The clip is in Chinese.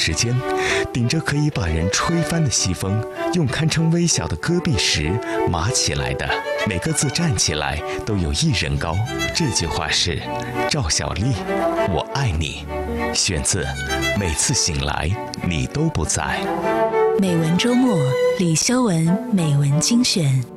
时间，顶着可以把人吹翻的西风，用堪称微小的戈壁石码起来的每个字站起来都有1人高。这句话是赵小丽，我爱你，选自每次醒来你都不在。 美文周末，李修文美文精选。